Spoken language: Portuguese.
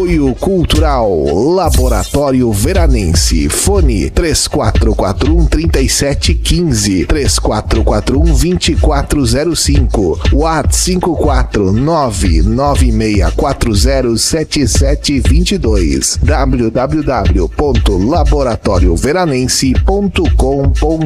Apoio Cultural Laboratório Veranense. Fone 3441-3715, 3441-2405, WhatsApp 54996407722, www.laboratorioveranense.com.br.